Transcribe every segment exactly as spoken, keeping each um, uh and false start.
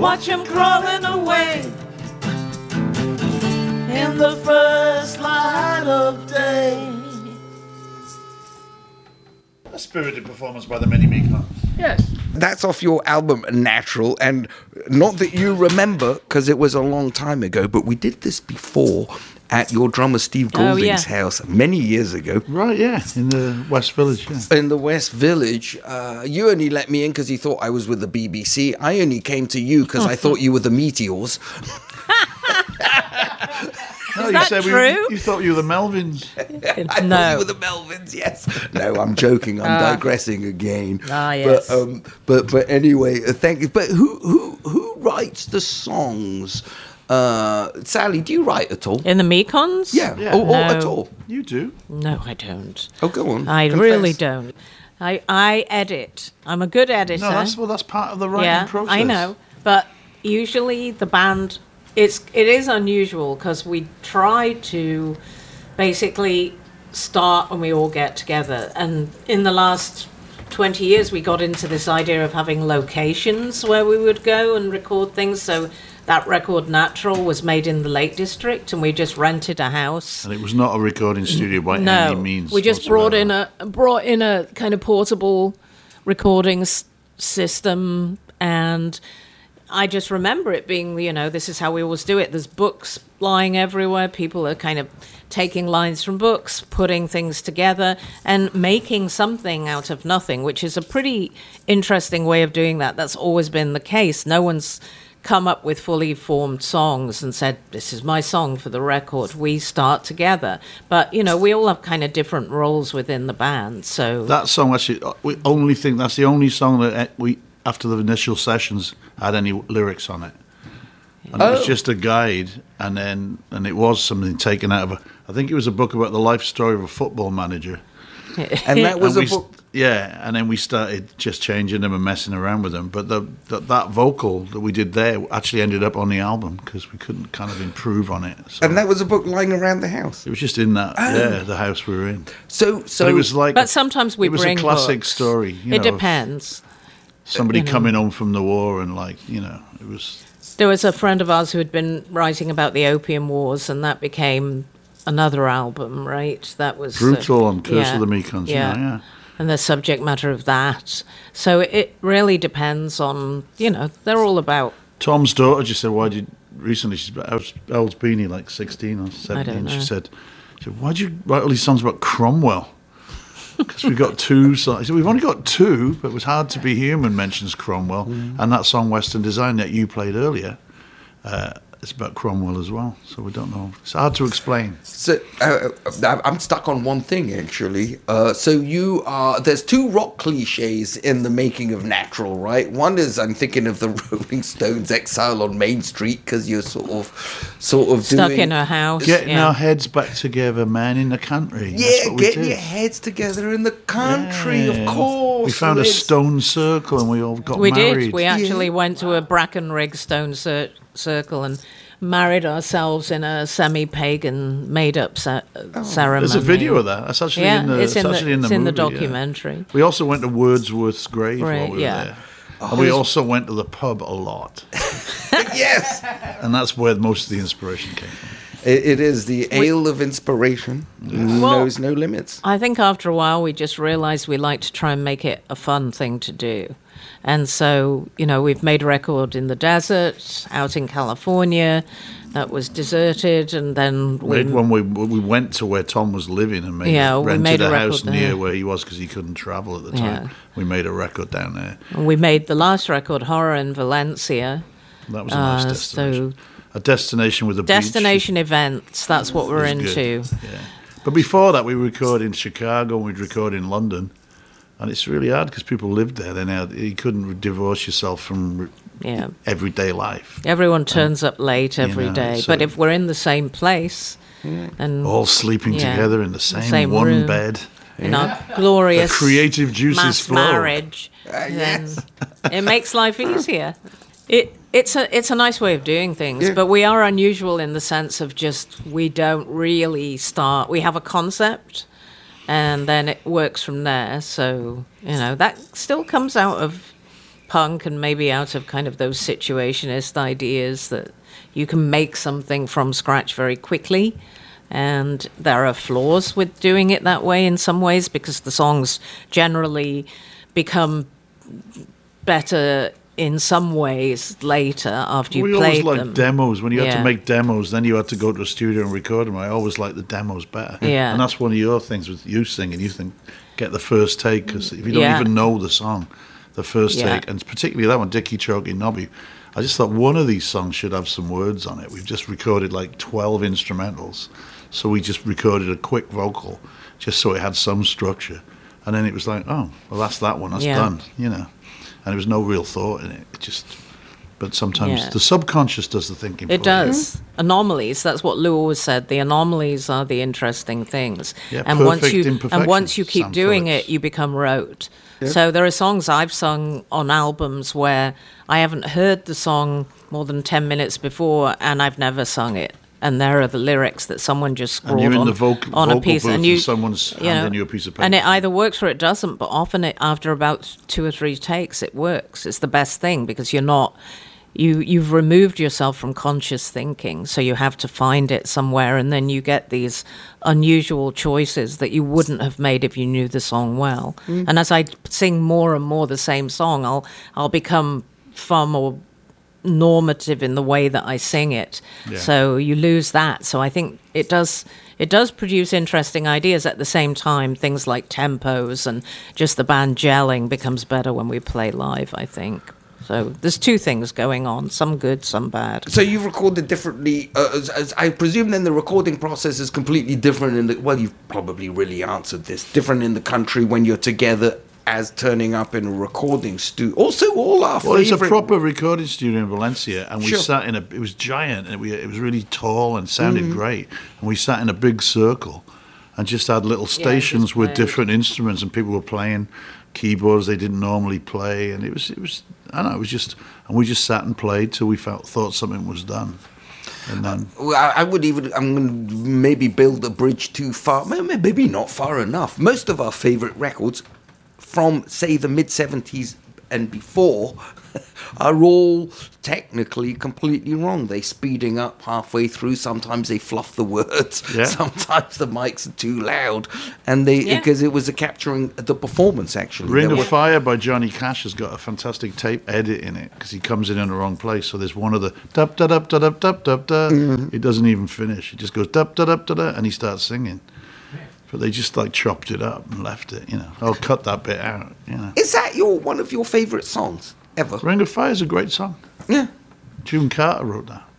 watch him crawling away in the first light of day. A spirited performance by the Mini Mekons. Yes. That's off your album Natural, and not that you remember, because it was a long time ago, but we did this before at your drummer Steve Goulding's oh, yeah. house many years ago. Right, yeah, in the West Village, yeah. In the West Village. Uh, you only let me in because you thought I was with the B B C. I only came to you because I thought you were the Meteors. No, Is you that said true? We, you thought you were the Melvins. I No. thought you were the Melvins, yes. No, I'm joking. I'm Ah. digressing again. Ah, yes. But, um, but, but anyway, uh, thank you. But who, who, who writes the songs? Uh, Sally, do you write at all? In the Mekons? Yeah, Yeah. Or, or No. at all? You do. No, I don't. Oh, go on. I Confess. really don't. I, I edit. I'm a good editor. No, that's well, that's part of the writing yeah, process. I know. But usually the band, it's it is unusual because we try to basically start when we all get together. And in the last twenty years, we got into this idea of having locations where we would go and record things. So that record Natural was made in the Lake District, and we just rented a house. And it was not a recording studio by No, any means. we just brought in whatsoever. a brought in a kind of portable recording s- system, and I just remember it being, you know, this is how we always do it. There's books lying everywhere. People are kind of taking lines from books, putting things together, and making something out of nothing, which is a pretty interesting way of doing that. That's always been the case. No one's come up with fully formed songs and said, this is my song for the record. We start together. But, you know, we all have kind of different roles within the band. So That song actually, we only think that's the only song that uh, we, after the initial sessions, had any lyrics on it. And it was Oh. just a guide, and then and it was something taken out of a, I think it was a book about the life story of a football manager. And that was And a we book. st- yeah, and then we started just changing them and messing around with them. But the, the, that vocal that we did there actually ended up on the album because we couldn't kind of improve on it. So And that was a book lying around the house. it was just in that, yeah, the house we were in. So, so But it was like, But sometimes we it was bring a classic books. story. You it know, depends. Somebody you know. coming home from the war and like, you know, it was. There was a friend of ours who had been writing about the Opium Wars, and that became another album, right? That was uh, Brutal on Curse yeah, of the Mekons, yeah. you know, yeah. And the subject matter of that. So it really depends on, you know, they're all about. Tom's daughter just said, why did you, recently, she's, how old's Beanie, like sixteen or seventeen, know. she said, she said, why'd you write all these songs about Cromwell? Because we've got two songs. He said, we've only got two, but it was Hard to Be Human mentions Cromwell, Mm. and that song Western Design that you played earlier, uh, it's about Cromwell as well, so we don't know. It's hard to explain. So uh, uh, I'm stuck on one thing actually. Uh, so you are there's two rock cliches in the making of Natural, right? One is I'm thinking of the Rolling Stones' Exile on Main Street because you're sort of sort of Stuck doing, in a house. Getting yeah. our heads back together, man, in the country. That's yeah, what we getting did. your heads together in the country, Yeah. of course. We found a It's- stone circle and we all got We married. did. We actually Yeah. went to a Brackenrig stone cir- circle and married ourselves in a semi-pagan, made-up ce- ceremony. There's a video of that. That's actually Yeah, in the, it's in the, actually in the it's in the movie, yeah. documentary. We also went to Wordsworth's grave Right, while we were yeah. there. And we also went to the pub a lot. Yes, And that's where most of the inspiration came from. it, it is the ale of inspiration. Knows no limits. I think after a while we just realised we like to try and make it a fun thing to do. And so, you know, we've made a record in the desert, out in California, that was deserted, and then we... Made when we we went to where Tom was living and made, Yeah, we rented made a a house record near there. where he was because he couldn't travel at the time. Yeah. We made a record down there. and we made the last record, Horror in Valencia. That was a nice Uh, destination. so A destination with a destination events, that's what we're beach. It into. was good, Yeah. But before that, we record in Chicago and we'd record in London. And it's really hard because people lived there. Then you couldn't divorce yourself from Yeah. everyday life. Everyone turns up late every know, day. so- But if we're in the same place, then All sleeping Yeah. together in the same, same one room. bed. in our glorious The creative juices mass flow. marriage, then it makes life easier. It it's a it's a nice way of doing things, Yeah. but we are unusual in the sense of just we don't really start. We have a concept, and then it works from there. So you know that still comes out of punk and maybe out of kind of those situationist ideas that you can make something from scratch very quickly. And there are flaws with doing it that way in some ways, because the songs generally become better in some ways later after you we played always liked them. demos. When you had Yeah. to make demos, then you had to go to a studio and record them. I always liked the demos better. Yeah. And that's one of your things with you singing. You think, get the first take, because if you don't Yeah. even know the song, the first Yeah. take, and particularly that one, Dicky Chokey Nobby, I just thought one of these songs should have some words on it. We've just recorded like twelve instrumentals. So we just recorded a quick vocal, just so it had some structure. And then it was like, oh, well, that's that one. That's Yeah. done, you know. And there was no real thought in it. It just... But sometimes Yeah. the subconscious does the thinking. It for you. does. Anomalies, that's what Lou always said. The anomalies are the interesting things. Yeah, and once perfect you and imperfections, once you keep Sam doing Phillips. it, you become rote. So there are songs I've sung on albums where I haven't heard the song more than ten minutes before and I've never sung it. And there are the lyrics that someone just And scrawled you're in on, the vocal, on a vocal piece, booth and you someone's you know, handing you a piece of paper. and it either works or it doesn't. But often, it, after about two or three takes, it works. It's the best thing because you're not you you've removed yourself from conscious thinking, so you have to find it somewhere, and then you get these unusual choices that you wouldn't have made if you knew the song well. Mm. And as I sing more and more the same song, I'll I'll become far more normative in the way that I sing it. Yeah. So you lose that. So I think it does it does produce interesting ideas at the same time. Things like tempos and just the band gelling becomes better when we play live, I think. So there's two things going on, some good, some bad. So you've recorded differently. Uh, as, as I presume then the recording process is completely different in the. Well, you've probably really answered this. Different in the country when you're together as turning up in a recording studio. Also, all our Well, it's a favorite- proper recording studio in Valencia, and we Sure. sat in a. It was giant, and we, it was really tall and sounded Mm-hmm. great. And we sat in a big circle, and just had little just stations with played. different instruments, and people were playing keyboards they didn't normally play, and it was it was. I don't know. It was just, and we just sat and played till we felt thought something was done, and then. Well, I I would even. I'm going to maybe build a bridge too far. May- Maybe not far enough. Most of our favorite records, from say the mid seventies and before, are all technically completely wrong. They speeding up halfway through. Sometimes they fluff the words. Yeah. Sometimes the mics are too loud, and they Yeah. because it was a capturing the performance actually. Ring There of were- Fire by Johnny Cash has got a fantastic tape edit in it because he comes in in the wrong place. So there's one of the dub da dub da dub dub dub da. It doesn't even finish. It just goes dub da dub da da, and he starts singing. But they just like chopped it up and left it. You know, I'll cut that bit out. You know, Is that your one of your favorite songs ever? Ring of Fire is a great song. Yeah. June Carter wrote that.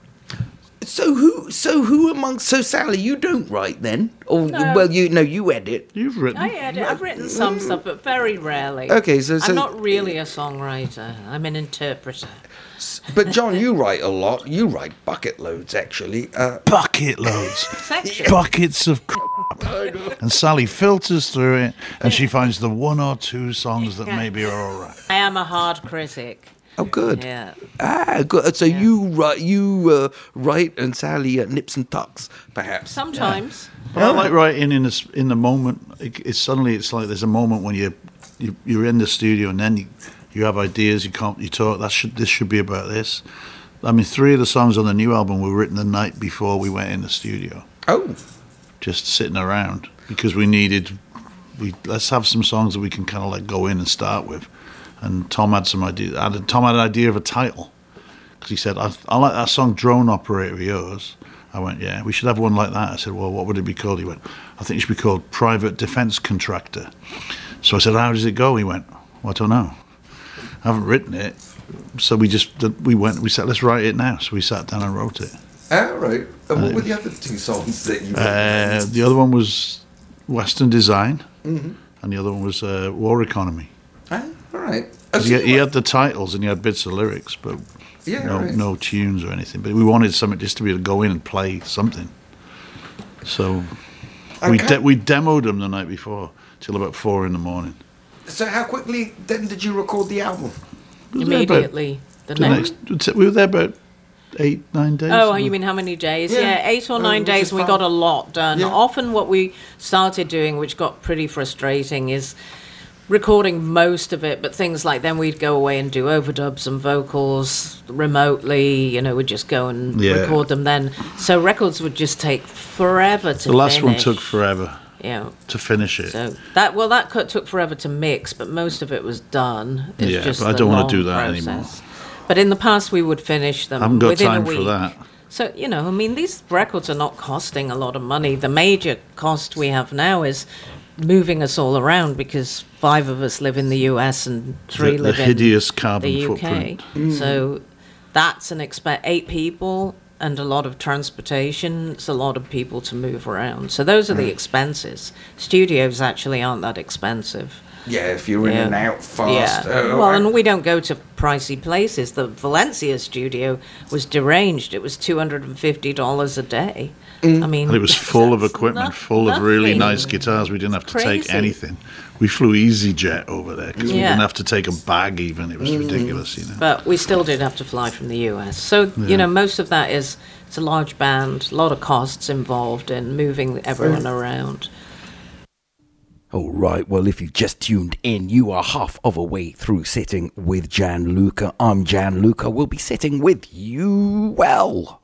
So who? So who amongst? So Sally, you don't write then? Or No. well, you no, you edit. You've written. I edit. I've written some stuff, but very rarely. Okay, so- so- I'm not really a songwriter. I'm an interpreter. But John, you write a lot. You write bucket loads, actually. Uh, Bucket loads. Section. Buckets of crap. And Sally filters through it and she finds the one or two songs that maybe are all right. I am a hard critic. oh, good. Yeah. Ah, good. So you write, you uh, write, and Sally uh, nips and tucks, perhaps. Sometimes. But I like writing in this, in the moment. It, it's suddenly it's like there's a moment when you, you you're in the studio and then you, you have ideas. You can't you talk. That should this should be about this. I mean, three of the songs on the new album were written the night before we went in the studio, Oh, just sitting around because we needed. We let's have some songs that we can kind of like go in and start with. And Tom had some idea. Had, Tom had an idea of a title because he said, I, "I like that song, Drone Operator of yours." I went, "Yeah, we should have one like that." I said, "Well, what would it be called?" He went, "I think it should be called Private Defence Contractor." So I said, "How does it go?" He went, "Well, I don't know. I haven't written it." So we just we went. We said, "Let's write it now." So we sat down and wrote it. all right. And what were the other two songs that you wrote? Uh, the other one was Western Design, and the other one was uh, War Economy. Ah, all right. Oh, 'Cause so He, you he write- had the titles and he had bits of lyrics, but Yeah, no right. no tunes or anything. But we wanted something just to be able to go in and play something. So we Okay. de- we demoed them the night before till about four in the morning. So how quickly then did you record the album? We were there about- Immediately. The the next. next, we were there about eight nine days. Oh, you mean how many days? Yeah. Yeah, eight or Uh, nine which days, is and we fine. got a lot done. Yeah. Often, what we started doing, which got pretty frustrating, is recording most of it, but things like then we'd go away and do overdubs and vocals remotely. You know, we'd just go and Yeah. record them then. So records would just take forever to The last one finish. took forever Yeah. to finish it. So that well, that cut took forever to mix, but most of it was done. It's Yeah, just but I the don't wanna long do that process. anymore. But in the past, we would finish them I haven't got within time a week. for that. So you know, I mean, these records are not costing a lot of money. The major cost we have now is moving us all around because five of us live in the U S and three The- the live in hideous carbon the U K. footprint. So that's an exp- eight people and a lot of transportation. It's a lot of people to move around. So those are the expenses. Studios actually aren't that expensive. Yeah, if you're in Yeah. and out fast. Yeah. Oh, well, I- and we don't go to pricey places. The Valencia studio was deranged. It was two hundred fifty dollars a day. I mean, And it was full of that's equipment, no- full of really nothing. nice guitars. We didn't have to take Crazy. anything. We flew EasyJet over there because we Yeah. didn't have to take a bag even. It was ridiculous, you know. But we still did have to fly from the U S. So, you know, most of that is, it's a large band, a lot of costs involved in moving everyone around. All right, well, if you've just tuned in, you are half of a way through Sitting with Gianluca. I'm Gianluca. We'll be sitting with you, well,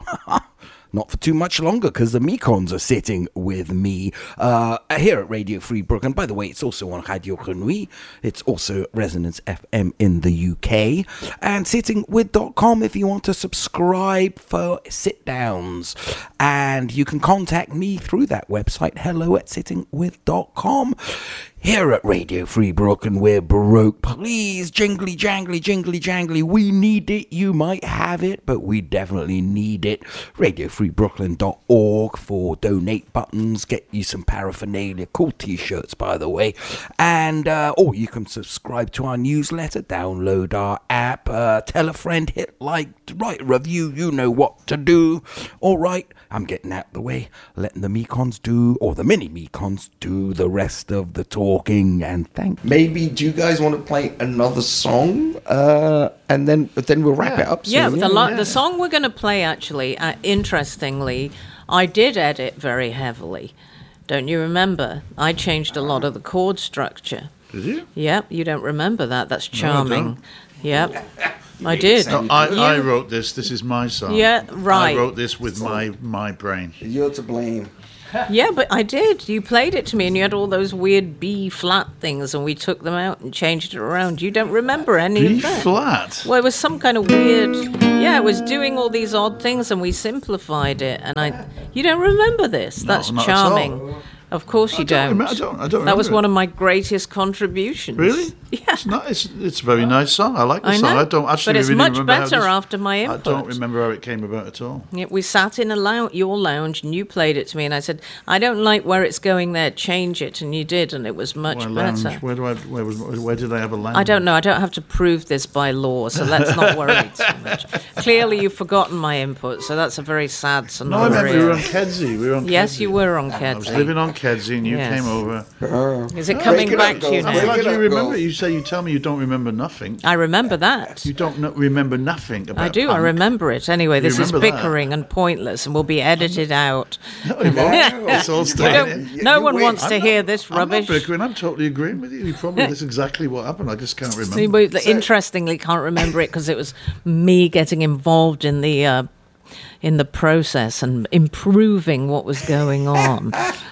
not for too much longer, because the Mekons are sitting with me uh, here at Radio Free Brooklyn. By the way, it's also on Radio Grenouille. It's also Resonance F M in the U K. And sitting with dot com if you want to subscribe for sit-downs. And you can contact me through that website, hello at sitting with dot com. Here at Radio Free Brooklyn, we're broke. Please, jingly jangly, jingly jangly. We need it. You might have it, but we definitely need it. radio free brooklyn dot org for donate buttons. Get you some paraphernalia. Cool t-shirts, by the way. And, uh, or you can subscribe to our newsletter, download our app, uh, tell a friend, hit like, write a review. You know what to do. All right, I'm getting out the way, letting the Mekons do, or the mini Mekons do the rest of the talking. And thank you. Maybe do you guys want to play another song, uh, and then but then we'll wrap it up. Yeah, soon. the, lo- the song we're going to play, actually, uh, interestingly, I did edit very heavily. Don't you remember? I changed a lot of the chord structure. Did you? Yep, you don't remember that. That's No, I charming. don't. Yep, I did. No, I, I wrote this. This is my song. Yeah, right. I wrote this with my, my brain. You're to blame. Yeah, but I did. You played it to me, and you had all those weird B flat things, and we took them out and changed it around. You don't remember any B of that? flat. Well, it was some kind of weird. Yeah, it was doing all these odd things, and we simplified it. And I, you don't remember this? That's not at all. charming. Of course you I don't don't. remem- I don't- I don't That was remember one it. of my greatest contributions. Really? Yeah. It's not. It's, it's a very nice song. I like the I song. know, I don't actually but it's really much remember how better this- after my I don't input. remember how it came about at all. Yeah, we sat in a lou- your lounge and you played it to me, and I said, I don't like where it's going there, change it. And you did, and it was much Why better. lounge? Where do I? Where was? Where did I have a lounge? I don't know. I don't have to prove this by law, so let's not worry too much. Clearly, you've forgotten my input, so that's a very sad No, I remember we scenario. were on Kedzie. We were on. Yes, Kedzie. you were on I was Kedzie. living on Kedzie, and you Yes. came over. Is it coming Break it back up, to you girls. I'm Break now? it glad you up, remember. girls. You say you tell me you don't remember nothing. I remember that. You don't know, remember nothing about. I do. I punk. remember it. Anyway, this is remember that? bickering and pointless, and will be edited out. No, it won't. It's all You staying don't- in. You- no you one win. wants to I'm hear not- this I'm not rubbish. bickering. I'm totally agreeing with you. You probably that's exactly what happened. I just can't remember. See, we interestingly can't remember it because it was me getting involved in the uh, in the process and improving what was going on.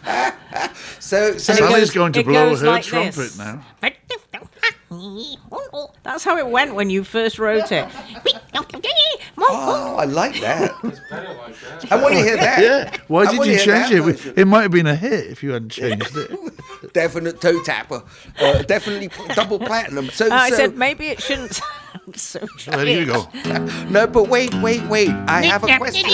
So, so And it Sally's goes- going to it blow goes her like trumpet this. now. That's how it went when you first wrote it. oh, I like that. I want to hear that. Yeah. Why I did wanna you hear change that it? version. It might have been a hit if you hadn't changed it. Definite toe tapper. Uh, definitely double platinum. So, I so said maybe it shouldn't sound so There you go. no, but wait, wait, wait. I have a question.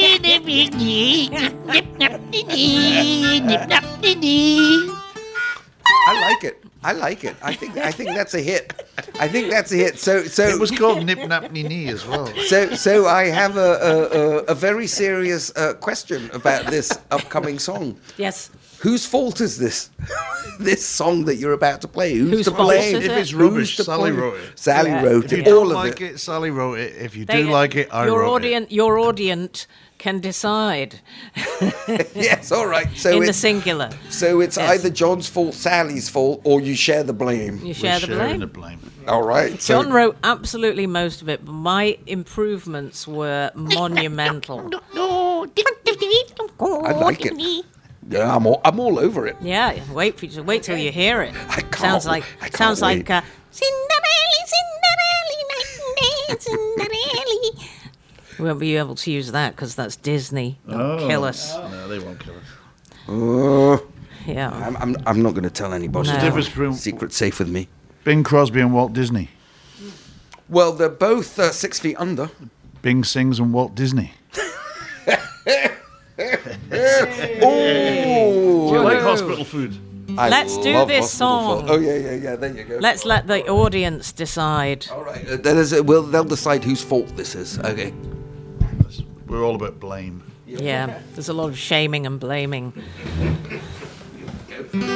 I like it. I like it. I think I think that's a hit. I think that's a hit. So so It was called Nip Nap Ni Ni as well. so so I have a a, a, a very serious uh, question about this upcoming song. Yes. Whose fault is this? This song that you're about to play. Who's Whose to fault blame? is If it? it's rubbish, Who's to Sally blame? wrote it. Sally Yeah. wrote If you it. don't All of like it. it. Sally wrote it. If you They- do like it, I your wrote audience, it. Your audience can decide Yes, all right. So in the it's, singular. so it's Yes. either John's fault, Sally's fault, or you share the blame. You share We're the sharing blame. the blame. All right. So, John wrote absolutely most of it, but my improvements were monumental. I like it. Yeah, I'm all, I'm all over it. Yeah, wait for you. Wait till you hear it. I can't- sounds like I can't sounds wait. like uh, Cinderella, Cinderella, night and day, Cinderella. We won't be able to use that because that's Disney. They'll kill us. No, they won't kill us. Uh, Yeah. I'm, I'm, I'm not going to tell anybody. No. The difference between Secret safe with me. Bing Crosby and Walt Disney. Well, they're both uh, six feet under. Bing sings and Walt Disney. Oh, Do you like Whoa. hospital food? I Let's do love this hospital song. food. Oh yeah, yeah, yeah. There you go. Let's let the audience decide. All right. Uh, then is it, well, they'll decide whose fault this is. Okay. We're all about blame. Yeah, there's a lot of shaming and blaming.